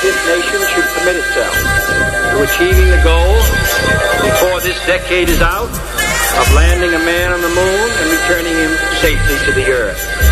this nation should commit itself to achieving the goal, before this decade is out, of landing a man on the moon and returning him safely to the earth.